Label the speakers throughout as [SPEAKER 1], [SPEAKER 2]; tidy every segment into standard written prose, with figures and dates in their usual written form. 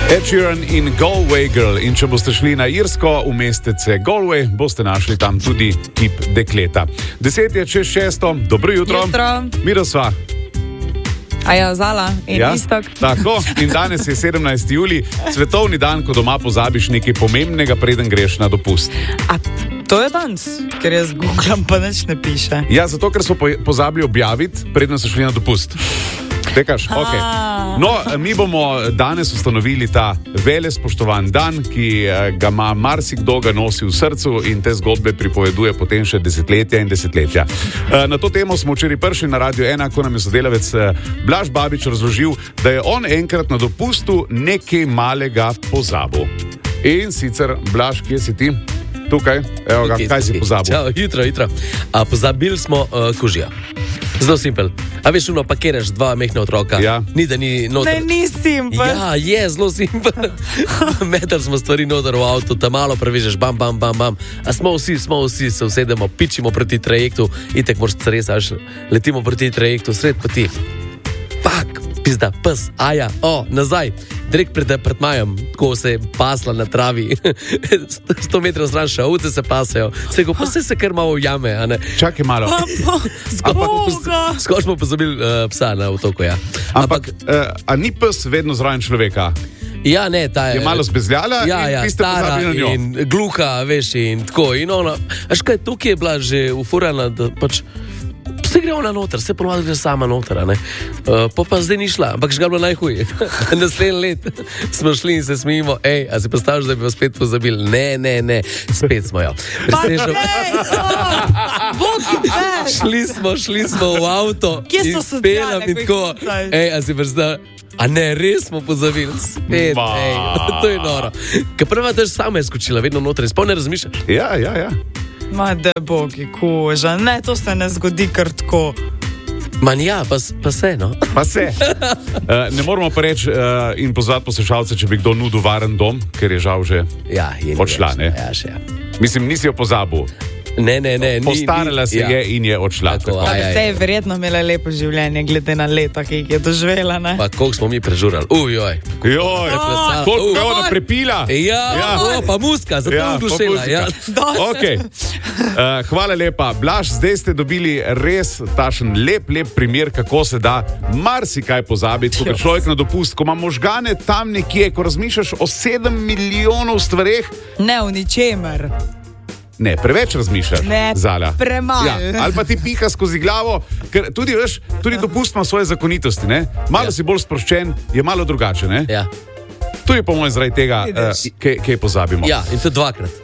[SPEAKER 1] Ed Sheeran in Galway Girl. In če boste šli na Irsko v mestece Galway, boste našli tam tudi kip dekleta. 10:06, dobro jutro. Miroslav.
[SPEAKER 2] Aja, Zala in Istok.
[SPEAKER 1] Tako, in danes je 17. julij, svetovni dan, ko doma pozabiš nekaj pomembnega, preden greš na dopust.
[SPEAKER 2] A to je danes, ker jaz googlam, pa nič ne piše.
[SPEAKER 1] Ja, zato, ker so pozabili objaviti, preden so šli na dopust. Tekaš? Okay. No, mi bomo danes ustanovili ta velespoštovan dan, ki ga ima marsikdo, ga nosi v srcu in te zgodbe pripoveduje potem še desetletja in desetletja. Na to temo smo včeraj prišli na Radio 1, ko nam je sodelavec Blaž Babič razložil, da je on enkrat na dopustu nekaj malega pozabil. In sicer, Blaž, kje si ti? Tukaj, evo ga, kaj si pozabil?
[SPEAKER 3] Čau, hitro. Pozabili smo kožija. Zelo simpel. A veš, pakiraš dva mehna otroka.
[SPEAKER 1] Ja.
[SPEAKER 3] Ni da ni noter.
[SPEAKER 2] Ne, ni simpel.
[SPEAKER 3] Ja, je zelo simpel. Metali smo stvari noter v avto, tam malo prevežeš, bam. A smo vsi, se usedemo, pičimo proti trajektu, itek moraš res, letimo proti trajektu, sred pa ti. Pak, pizda, pes, aja, nazaj. Direkt pred majem, ko se je pasla na travi, 100 metrov stran še ovce se pasajo, pa se kar malo ujame, a ne?
[SPEAKER 1] Čakaj malo.
[SPEAKER 3] Skoro smo pozabili psa na otoku, ja.
[SPEAKER 1] Ampak, a ni pes vedno zraven človeka?
[SPEAKER 3] Ja, ne, ta
[SPEAKER 1] je malo zbezljala in vi ste pozabili na njo.
[SPEAKER 3] In gluha, veš, in tako. In ona, veš kaj, tukaj je bila že ufurana, da pač se gre ona noter, se ponovadi gre sama noter, ne. Pa zdaj ni šla, ampak že ga bilo najhuj. Naslednji let smo šli in se smijimo, a si predstavljaš, da bi jo spet pozabili? Ne, spet smo jo. Šli smo v avto.
[SPEAKER 2] Kje so socialne, ko jih
[SPEAKER 3] a si predstavljaš? A ne, res smo pozabili. Spet, to je noro. Ker prva tež sama je skočila, vedno noter, sploh ne razmišljaš.
[SPEAKER 1] Ja.
[SPEAKER 2] Ma da bogi koža, ne, to se ne zgodi kar tako.
[SPEAKER 3] Ja, pa se, no.
[SPEAKER 1] Pa se. Ne moramo pa reči in pozvati poslušalce, če bi kdo nudil varen dom, ker je žal že odšla, ne?
[SPEAKER 3] Ja, še.
[SPEAKER 1] Mislim, nisi jo pozabil.
[SPEAKER 3] Ne.
[SPEAKER 1] Postarala se je in je odšla.
[SPEAKER 2] Vse je verjetno imela lepo življenje, glede na leta, ki jih je doživela, ne?
[SPEAKER 3] Pa koliko smo mi prežurali.
[SPEAKER 1] Koliko je ona prepila.
[SPEAKER 3] Ja, pa muska, zato je uglušila.
[SPEAKER 1] Okay. Hvala lepa. Blaž, zdaj ste dobili res tašen lep primer, kako se da marsikaj pozabiti, ko človek na dopust, ko ima možgane tam nekje, ko razmišljaš o 7 milijonov stvareh.
[SPEAKER 2] Ne, v ničemer.
[SPEAKER 1] Ne, preveč razmišljaš, Zala.
[SPEAKER 2] Premalo.
[SPEAKER 1] Ali pa ti pika skozi glavo, ker tudi dopust ima svoje zakonitosti, ne? Malo si bolj sproščen, je malo drugače, ne?
[SPEAKER 3] Ja.
[SPEAKER 1] Tudi po mojem zaradi tega, kaj pozabimo.
[SPEAKER 3] Ja, in to dvakrat.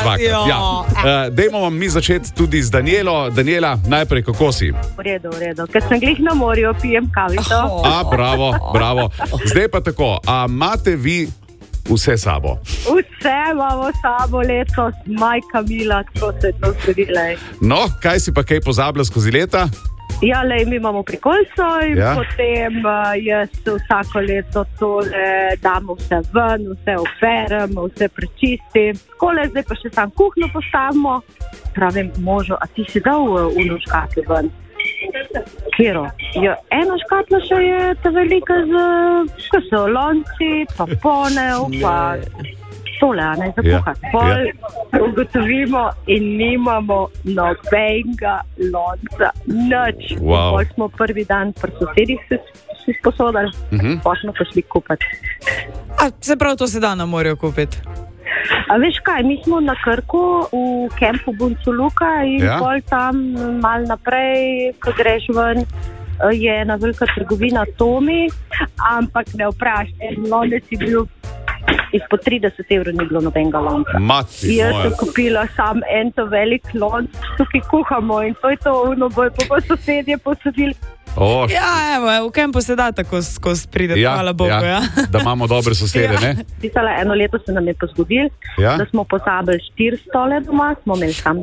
[SPEAKER 1] Ja. Dajmo vam mi začeti tudi z Danielo. Daniela, najprej, kako si?
[SPEAKER 4] V redu. Ker sem glih na morju, pijem kavico.
[SPEAKER 1] Bravo. Zdaj pa tako, a imate vi vse sabo?
[SPEAKER 4] Vse imamo sabo letos, majka mila, tako se je to zgodilo.
[SPEAKER 1] No, kaj si pa kaj pozabila skozi leta?
[SPEAKER 4] Ja, mi imamo prikolico in potem jaz vsako leto tole damo vse ven, vse operemo, vse prečistim. Skole, zdaj pa še sam kuhno postavimo. Pravim možu, a ti si dal uno škatlo ven? Kjero? Ja, ena škatla še je ta velika ko so lonci, pa ponev, pa tole, ne, za kuhati. Pol ugotovimo in nimamo nobenega lonca, nič.
[SPEAKER 1] Wow.
[SPEAKER 4] Pol smo prvi dan pri sosedih si sposodali, pol smo pa šli kupati.
[SPEAKER 2] A se prav to se da na morju kupiti?
[SPEAKER 4] A veš kaj, mi smo na Krku v kempu Bunculuka in pol tam mal naprej, ko greš ven, je ena velika trgovina Tomi, ampak ne vprašaj, en lonec je bil izpod 30 evrov, ni bilo nobenega lonca. Jaz sem kupila sam en to velik lonc, tukaj kuhamo in to je to, bojo pa sosedje posodili.
[SPEAKER 2] Ja, evo, v kempu se da tako skozi pride, hvala Bogu, ja.
[SPEAKER 1] Da imamo dobre sosede, ne?
[SPEAKER 4] Pisala, eno leto se nam je pa zgodilo, da smo pozabili 4 stole doma, smo imeli sam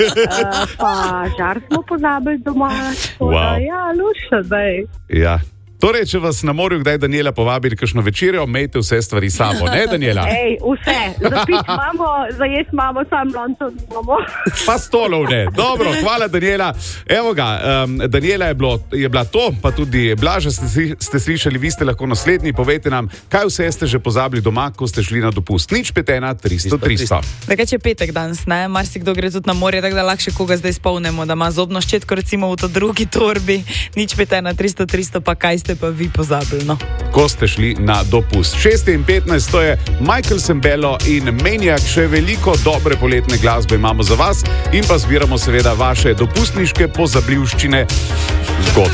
[SPEAKER 4] 2, pa žar smo pozabili doma, ja, luša zdaj.
[SPEAKER 1] Ja, Torej, če vas na morju kdaj Daniela povabi kakšno večerjo, imejte vse stvari sabo, ne Daniela?
[SPEAKER 4] Vse, zapit imamo, za jesti imamo, sam lonco imamo.
[SPEAKER 1] Pa stolov ne. Dobro, hvala Daniela. Evo ga, Daniela je bila to, pa tudi Blaža ste slišali, vi ste lahko naslednji. Povejte nam, kaj vse ste že pozabili doma, ko ste šli na dopust. 051 300 300.
[SPEAKER 2] Tako je petek danes, ne? Marsikdo gre tudi na morje, tako da lahko še koga zdaj spomnimo, da ima zobno ščetko recimo v to drugi torbi. 051 300 300, pa kaj ste pa vi pozabili, no?
[SPEAKER 1] Ko ste šli na dopust. 6:15, to je Michael Sembello in Maniac. Še veliko dobre poletne glasbe imamo za vas in pa zbiramo seveda vaše dopustniške pozabljivščine zgodbe.